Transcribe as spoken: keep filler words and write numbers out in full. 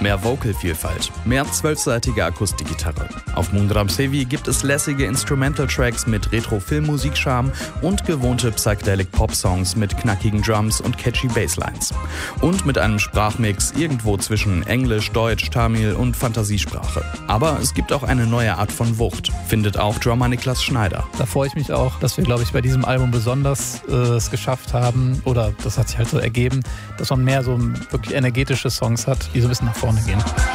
Mehr Vocal-Vielfalt, mehr zwölfseitige Akustikgitarre. Auf Moondrum Sevi gibt es lässige Instrumental-Tracks mit Retro-Film-Musik-Charme und gewohnte Psychedelic-Pop-Songs mit knackigen Drums und catchy Basslines. Und mit einem Sprachmix irgendwo zwischen Englisch, Deutsch, Tamil und Fantasiesprache. Aber es gibt auch eine neue Art von Wucht, findet auch Drummer Niklas Schneider. Da freue ich mich auch, dass wir, glaube ich, bei diesem Album besonders äh, es geschafft haben, oder das hat sich halt so ergeben, dass man mehr so wirklich energetische Songs hat, die so ein bisschen nach vorne gehen.